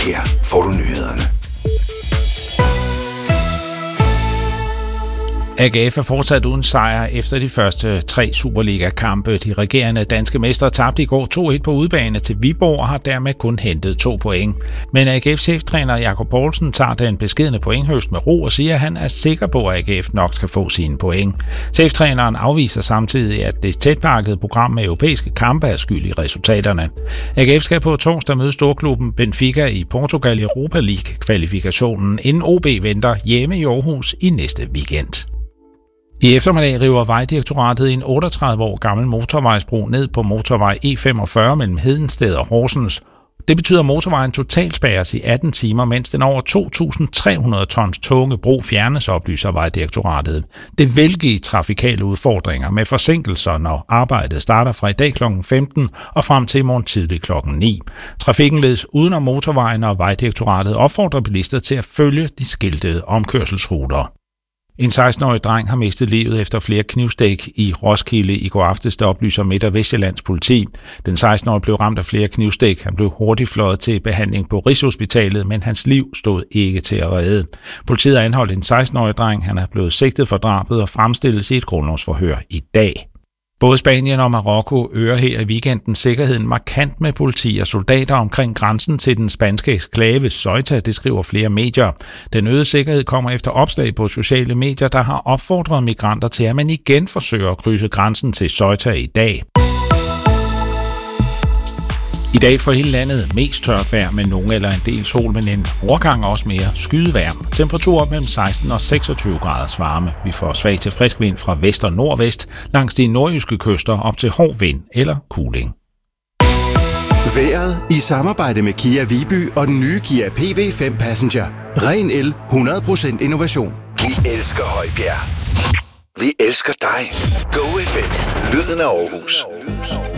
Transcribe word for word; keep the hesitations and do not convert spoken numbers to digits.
Her får du nyhederne. A G F er fortsat uden sejr efter de første tre Superliga-kampe. De regerende danske mestre tabte i går to et på udebane til Viborg og har dermed kun hentet to point. Men A G F's cheftræner Jakob Poulsen tager den beskedne pointhøst med ro og siger, at han er sikker på, at A G F nok skal få sine point. Cheftræneren afviser samtidig, at det tætpakkede program med europæiske kampe er skyld i resultaterne. A G F skal på torsdag møde storklubben Benfica i Portugal i Europa League-kvalifikationen, inden O B venter hjemme i Aarhus i næste weekend. I eftermiddag river Vejdirektoratet en otteogtredive år gammel motorvejsbro ned på motorvej E femogfyrre mellem Hedensted og Horsens. Det betyder, at motorvejen totalt spærres i atten timer, mens den over to tusind tre hundrede tons tunge bro fjernes, oplyser Vejdirektoratet. Det vil give trafikale udfordringer med forsinkelser, når arbejdet starter fra i dag klokken femten og frem til i morgen tidlig klokken ni. Trafikken ledes udenom motorvejen, og Vejdirektoratet opfordrer bilister til at følge de skiltede omkørselsruter. En seksten-årig dreng har mistet livet efter flere knivstik i Roskilde i går aftes, der oplyser Midt- og Vestjyllands politi. Den seksten-årige blev ramt af flere knivstik. Han blev hurtigt fløjet til behandling på Rigshospitalet, men hans liv stod ikke til at redde. Politiet har anholdt en seksten-årig dreng. Han er blevet sigtet for drabet og fremstilles i et grundlovsforhør i dag. Både Spanien og Marokko øger her i weekenden sikkerheden markant med politi og soldater omkring grænsen til den spanske eksklave Ceuta, det skriver flere medier. Den øgede sikkerhed kommer efter opslag på sociale medier, der har opfordret migranter til, at man igen forsøger at krydse grænsen til Ceuta i dag. I dag for hele landet mest tørt vejr med nogen eller en del sol, men en overgang også mere skydevejr. Temperaturer mellem seksten og seksogtyve graders varme. Vi får svag til frisk vind fra vest og nordvest langs de nordjyske kyster op til hård vind eller kuling. Vejret i samarbejde med Kia Viby og den nye Kia P V fem Passenger. Ren el, hundrede procent innovation. Vi elsker Højbjerg. Vi elsker dig. Go F M. Lyden af Aarhus.